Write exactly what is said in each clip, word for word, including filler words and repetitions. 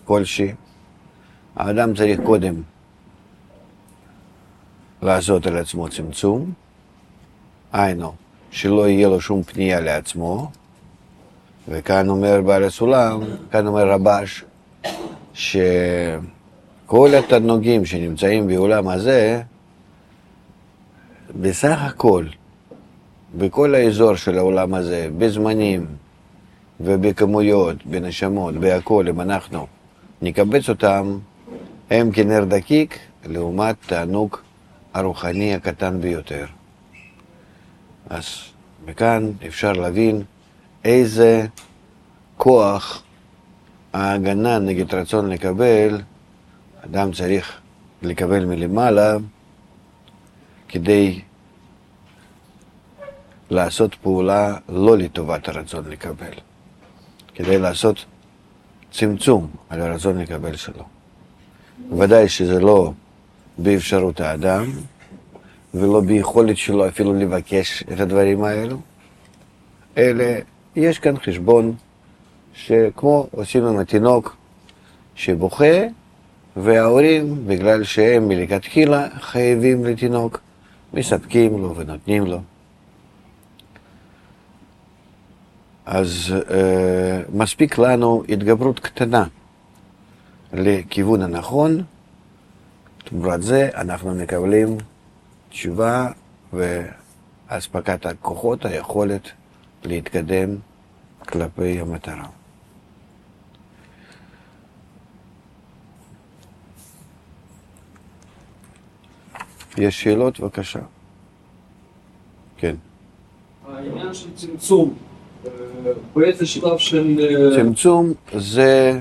כלשהי, האדם צריך קודם לעשות על עצמו צמצום, היינו, שלא יהיה לו שום פנייה לעצמו, וכאן אומר בעל הסולם, כאן אומר רבש, שכל התענוגים שנמצאים בעולם הזה, בסך הכל, בכל האזור של העולם הזה, בזמנים ובכמויות, בנשמות, בהכל, אם אנחנו נקבץ אותם, הם כנר דקיק לעומת תענוג הרוחני הקטן ביותר. אז מכאן אפשר להבין איזה כוח ההגנה נגד רצון לקבל, אדם צריך לקבל מלמעלה כדי לעשות פעולה לא לטובת הרצון לקבל, כדי לעשות צמצום על הרצון לקבל שלו. ודאי שזה לא באפשרות האדם, ולא ביכולת שלו אפילו לבקש את הדברים האלו, אלא יש כאן חשבון שכמו עושים עם התינוק שבוכה, וההורים, בגלל שהם מלכתחילה חייבים לתינוק, מספקים לו ונותנים לו. אז אה, מספיק לנו התגברות קטנה לכיוון הנכון, תמורת זה אנחנו מקבלים תשובה והספקת הכוחות, היכולת להתקדם כלפי המטרה. יש שאלות? בבקשה. כן. העניין של צמצום, באיזה שלב של... צמצום זה...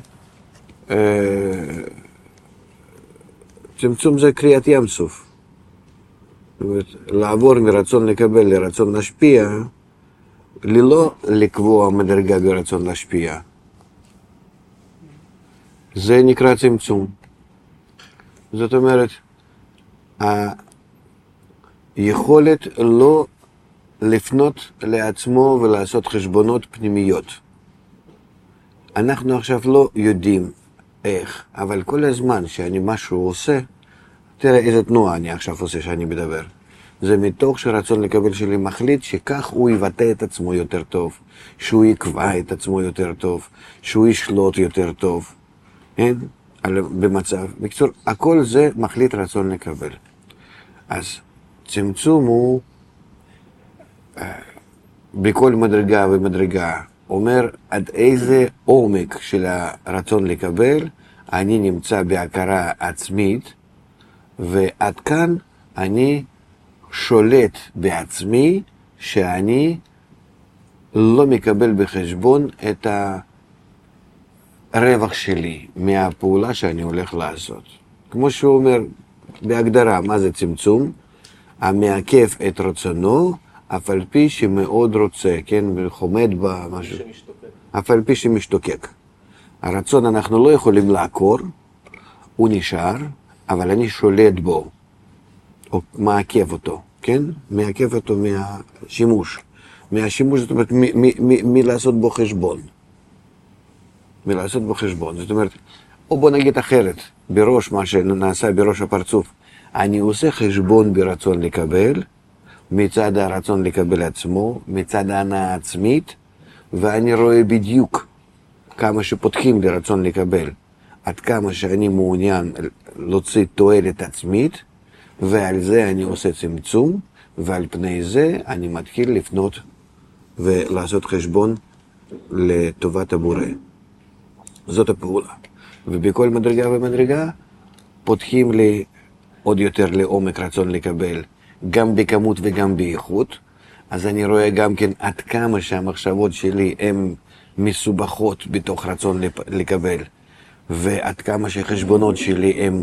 צמצום זה קריאת ים סוף. זאת אומרת, לעבור מרצון לקבל לרצון להשפיע, ללא לקבוע מדרגה ברצון להשפיע. זה נקרא צמצום. זאת אומרת, היכולת לא לפנות לעצמו ולעשות חשבונות פנימיות. אנחנו עכשיו לא יודעים איך, אבל כל הזמן שאני משהו עושה, תראה איזה תנועה אני עכשיו עושה שאני מדבר. זה מתוך שרצון לקבל שלי מחליט שכך הוא יבטא את עצמו יותר טוב, שהוא יקבע את עצמו יותר טוב, שהוא ישלוט יותר טוב, אין? במצב. בקצור, הכל זה מחליט רצון לקבל. אז צמצום הוא בכל מדרגה ומדרגה אומר עד איזה עומק של הרצון לקבל אני נמצא בהכרה עצמית, ועד כאן אני שולט בעצמי שאני לא מקבל בחשבון את הרווח שלי מהפעולה שאני הולך לעשות. כמו שהוא אומר בהגדרה, מה זה צמצום? המעכב את רצונו, אף על פי שמאוד רוצה, כן, וחומד במשהו. אף על פי שמשתוקק. הרצון אנחנו לא יכולים לעקור, הוא נשאר, אבל אני שולט בו, או מעכב אותו, כן? מעכב אותו מהשימוש. מהשימוש, זאת אומרת, מלעשות בו חשבון. מלעשות בו חשבון. זאת אומרת, או בוא נגיד אחרת, בראש מה שנעשה בראש הפרצוף, אני עושה חשבון ברצון לקבל, מצד הרצון לקבל עצמו, מצד ההנאה עצמית, ואני רואה בדיוק כמה שפותחים לרצון לקבל, עד כמה שאני מעוניין להוציא תועלת עצמית, ועל זה אני עושה צמצום, ועל פני זה אני מתחיל לפנות ולעשות חשבון לטובת הבורא. זאת הפעולה. ובכל מדרגה ומדרגה פותחים לי עוד יותר לעומק רצון לקבל, גם בכמות וגם באיכות, אז אני רואה גם כן עד כמה שהמחשבות שלי הן מסובכות בתוך רצון לקבל, ועד כמה שהחשבונות שלי הם,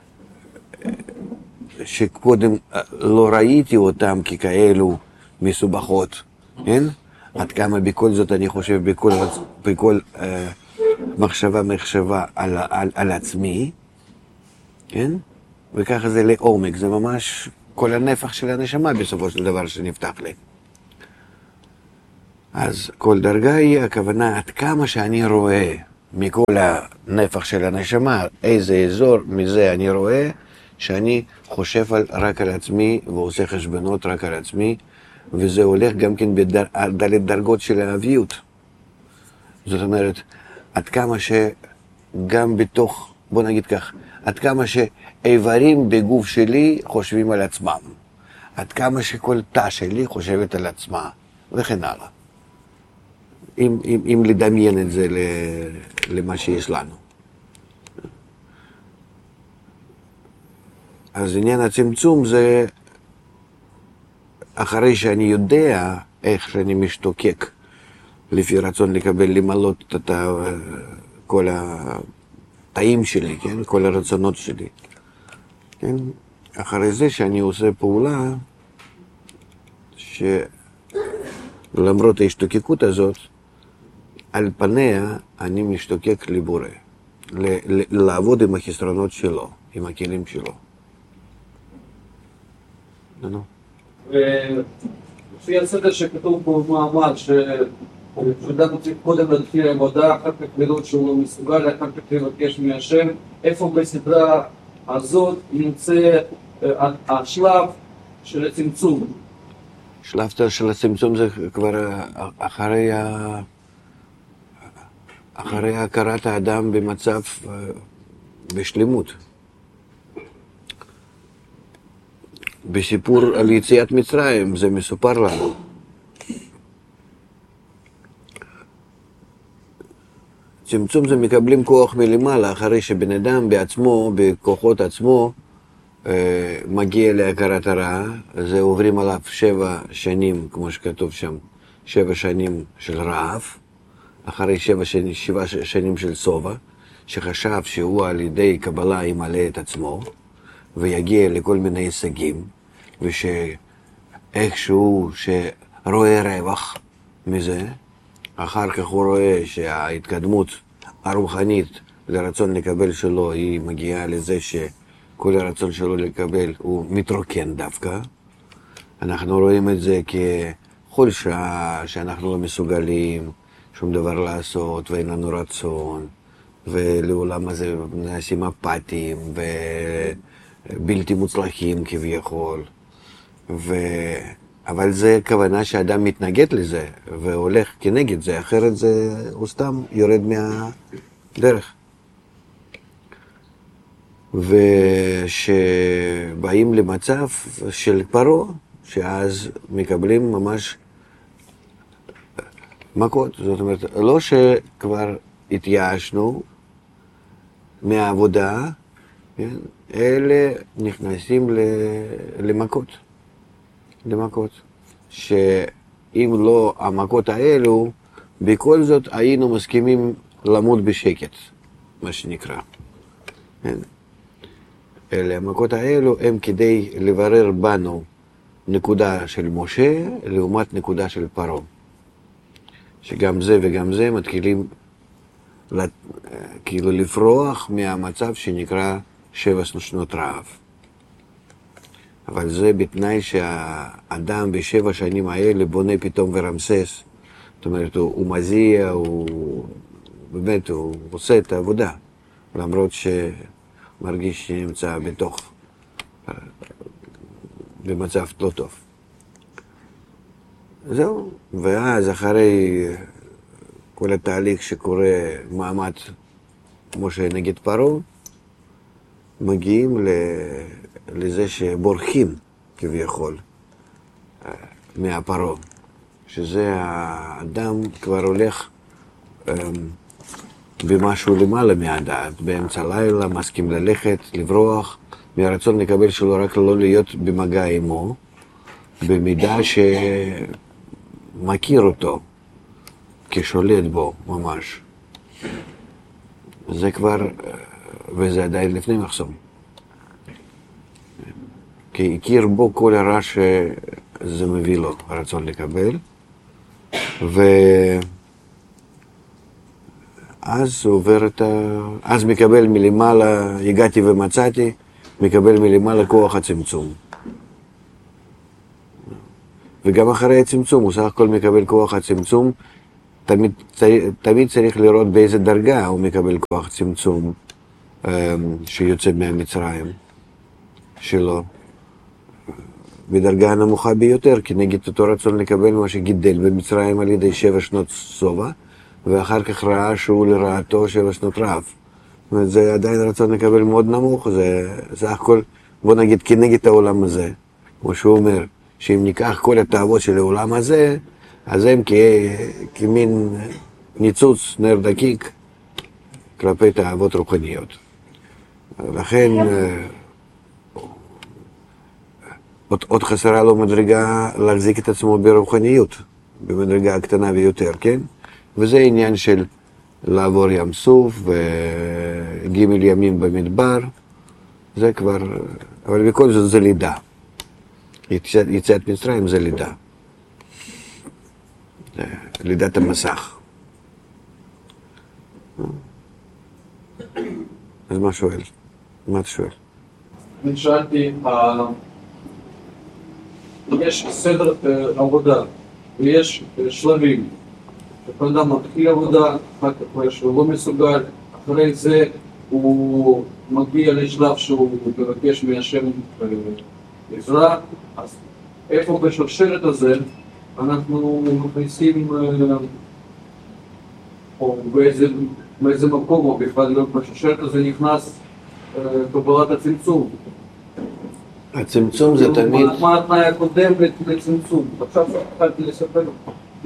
שקודם לא ראיתי אותם ככאלו מסובכות, כן? עד כמה בכל זאת אני חושב בכל, בכל uh, מחשבה מחשבה על, על, על עצמי, כן? וככה זה לעומק, זה ממש כל הנפח של הנשמה בסופו של דבר שנפתח לי. אז כל דרגה היא הכוונה עד כמה שאני רואה מכל הנפח של הנשמה, איזה אזור מזה אני רואה שאני חושב על, רק על עצמי ועושה חשבונות רק על עצמי, וזה הולך גם כן בדלת דרגות של האביות. זאת אומרת, עד כמה שגם בתוך, בוא נגיד כך, עד כמה שאיברים בגוף שלי חושבים על עצמם, עד כמה שכל תא שלי חושבת על עצמה, וכן הלאה. אם, אם, אם לדמיין את זה למה שיש לנו. אז עניין הצמצום זה אחרי שאני יודע איך שאני משתוקק לפי רצון לקבל, למלות את כל התאים שלי, כן? כל הרצונות שלי. כן? אחרי זה שאני עושה פעולה שלמרות ההשתוקקות הזאת, על פניה אני משתוקק לבורא, לעבוד עם החסרונות שלו, עם הכלים שלו. נו. ולפי הסדר שכתוב פה במעמד, שאדם צריך קודם להתחיל עבודה, אחר כך לראות שהוא לא מסוגל, אחר כך לבקש מהשם, איפה בסדרה הזאת נמצא השלב של הצמצום? שלב של הצמצום זה כבר אחרי ה... אחרי הכרת האדם במצב בשלמות. בסיפור על יציאת מצרים זה מסופר לנו. צמצום זה מקבלים כוח מלמעלה, אחרי שבן אדם בעצמו, בכוחות עצמו, מגיע להכרת הרע. זה עוברים עליו שבע שנים, כמו שכתוב שם, שבע שנים של רעב. אחרי שבע שנים, שבע שנים של סובה, שחשב שהוא על ידי קבלה ימלא את עצמו, ויגיע לכל מיני הישגים, ושאיכשהו שרואה רווח מזה, אחר כך הוא רואה שההתקדמות הרוחנית לרצון לקבל שלו, היא מגיעה לזה שכל הרצון שלו לקבל הוא מתרוקן דווקא. אנחנו רואים את זה כחולשה, שאנחנו לא מסוגלים שום דבר לעשות, ואין לנו רצון, ולעולם הזה נעשים אפתיים ובלתי מוצלחים כביכול. ו... אבל זה כוונה שאדם מתנגד לזה והולך כנגד זה, אחרת זה הוא סתם יורד מהדרך. ושבאים למצב של פרעה, שאז מקבלים ממש מכות. זאת אומרת, לא שכבר התייאשנו מהעבודה, כן? אלה נכנסים למכות. למכות. שאם לא המכות האלו, בכל זאת היינו מסכימים למות בשקט, מה שנקרא. כן? אלה המכות האלו הם כדי לברר בנו נקודה של משה לעומת נקודה של פרעה. שגם זה וגם זה מתחילים כאילו לפרוח מהמצב שנקרא שבע שנות רעב. אבל זה בתנאי שהאדם בשבע שנים האלה בונה פתאום ורמסס. זאת אומרת, הוא, הוא מזיע, הוא באמת, הוא עושה את העבודה, למרות שמרגיש שנמצא בתוך, במצב לא טוב. זהו, ואז אחרי כל התהליך שקורה מעמד משה נגד פרעה, מגיעים לזה שבורחים כביכול מהפרעה, שזה האדם כבר הולך במשהו למעלה מהדעת, באמצע לילה מסכים ללכת, לברוח, מהרצון לקבל שלו רק לא להיות במגע עמו, במידה שמכיר אותו, כשולט בו ממש. זה כבר, וזה עדיין לפני מחסום. כי הכיר בו כל הרע שזה מביא לו, הרצון לקבל. ואז עובר את ה... אז מקבל מלמעלה, הגעתי ומצאתי, מקבל מלמעלה כוח הצמצום. וגם אחרי הצמצום, הוא סך הכל מקבל כוח הצמצום תמיד, תמיד צריך לראות באיזה דרגה הוא מקבל כוח צמצום שיוצא מהמצרים שלו. בדרגה הנמוכה ביותר, כנגד אותו רצון לקבל מה שגידל במצרים על ידי שבע שנות שובע, ואחר כך ראה שהוא לרעתו שבע שנות רעב. זאת אומרת, זה עדיין רצון לקבל מאוד נמוך, זה סך הכל, בוא נגיד, כנגד העולם הזה. כמו שהוא אומר, שאם ניקח כל התאוות של העולם הזה, אז הם כ... כמין ניצוץ, נר דקיק, כלפי תאוות רוחניות. לכן, עוד, עוד חסרה לו מדרגה להחזיק את עצמו ברוחניות, במדרגה הקטנה ביותר, כן? וזה עניין של לעבור ים סוף וגימל ימים במדבר, זה כבר, אבל בכל זאת זה לידה. יציאת, יציאת מצרים זה לידה. זה לידת המסך. אז מה שואל? מה אתה שואל? אני שאלתי, יש סדר עבודה ויש שלבים. כשבן אדם מתחיל עבודה, אחר כך רואה שהוא לא מסוגל, אחרי זה הוא מגיע לשלב שהוא מבקש מהשם עזרה, אז איפה בשרשרת הזה אנחנו מכניסים, או באיזה, באיזה מקום, או בכלל לא בשרשרת הזה נכנס קבלת הצמצום. הצמצום זה תמיד... מה התנאי הקודם לצמצום? עכשיו התחלתי לספר לך.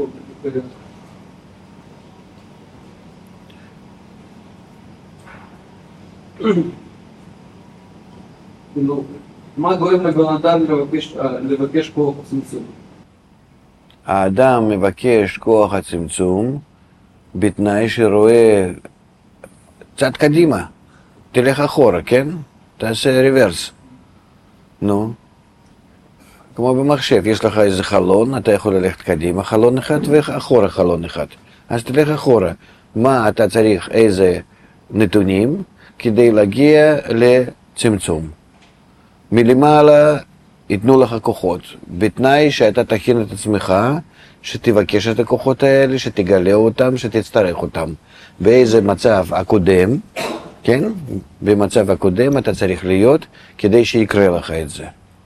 מה גורם לבן אדם לבקש כוח הצמצום? האדם מבקש כוח הצמצום בתנאי שרואה צד קדימה. תלך אחורה, כן? תעשה ריברס. נו. כמו במחשב, יש לך איזה חלון, אתה יכול ללכת קדימה חלון אחד ואחורה חלון אחד. אז תלך אחורה. מה אתה צריך, איזה נתונים, כדי להגיע לצמצום. מלמעלה ייתנו לך כוחות, בתנאי שאתה תכין את עצמך, שתבקש את הכוחות האלה, שתגלה אותם, שתצטרך אותם. באיזה מצב הקודם, כן? במצב הקודם אתה צריך להיות, כדי שיקרה לך את זה.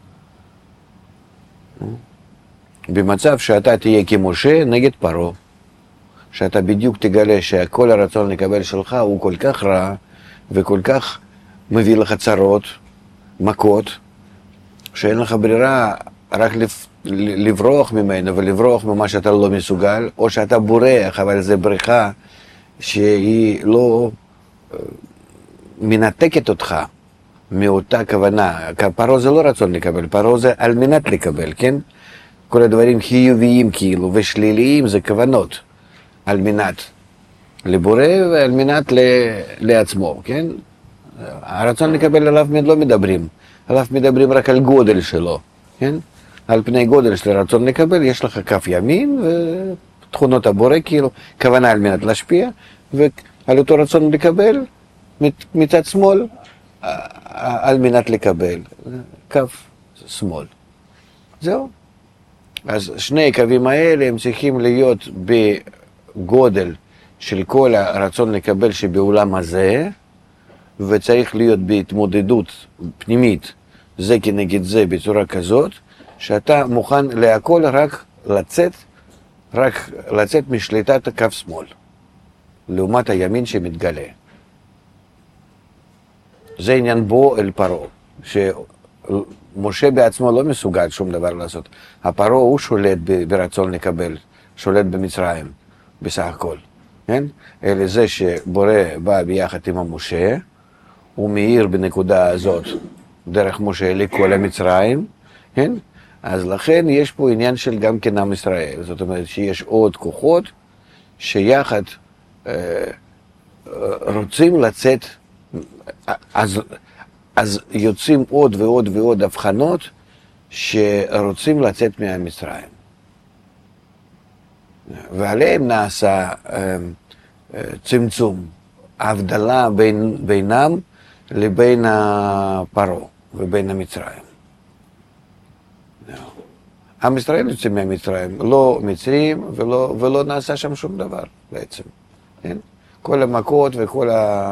במצב שאתה תהיה כמשה נגד פרעה, שאתה בדיוק תגלה שכל הרצון לקבל שלך הוא כל כך רע, וכל כך מביא לך צרות, מכות, שאין לך ברירה רק לברוח ממנו ולברוח ממה שאתה לא מסוגל, או שאתה בורח, אבל זה בריחה שהיא לא מנתקת אותך מאותה כוונה. פרעה זה לא רצון לקבל, פרעה זה על מנת לקבל, כן? כל הדברים חיוביים כאילו ושליליים זה כוונות, על מנת לבורא ועל מנת ל... לעצמו, כן? הרצון לקבל עליו לא מדברים, עליו מדברים רק על גודל שלו, כן? על פני גודל של הרצון לקבל יש לך כף ימין ותכונות הבורא כאילו, כוונה על מנת להשפיע, ועל אותו רצון לקבל מצד שמאל על מנת לקבל, כף שמאל. זהו. אז שני הקווים האלה הם צריכים להיות בגודל של כל הרצון לקבל שבעולם הזה, וצריך להיות בהתמודדות פנימית זה כנגד זה בצורה כזאת, שאתה מוכן להכל רק לצאת, רק לצאת משליטת הקו שמאל, לעומת הימין שמתגלה. זה עניין בו אל פרעה, שמשה בעצמו לא מסוגל שום דבר לעשות. הפרעה הוא שולט ברצון לקבל, שולט במצרים, בסך הכל. כן? אלא זה שבורא בא ביחד עם המשה, הוא מאיר בנקודה הזאת דרך משה לכל המצרים, כן? אז לכן יש פה עניין של גם כן עם ישראל, זאת אומרת שיש עוד כוחות שיחד אה, רוצים לצאת, אז, אז יוצאים עוד ועוד ועוד הבחנות שרוצים לצאת מהמצרים. ועליהם נעשה אה, אה, צמצום, ההבדלה בין, בינם לבין הפרעה ובין המצרים. עם ישראל יוצא מהמצרים, לא מצרים ולא, ולא נעשה שם שום דבר בעצם, כן? כל המכות וכל ה...